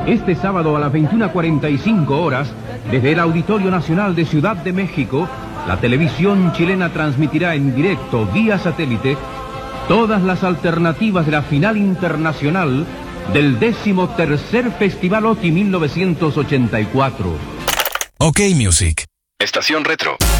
Este sábado a las 21:45 horas, desde el Auditorio Nacional de Ciudad de México, la televisión chilena transmitirá en directo vía satélite todas las alternativas de la final internacional del 13º Festival OTI 1984. OK Music. Estación Retro.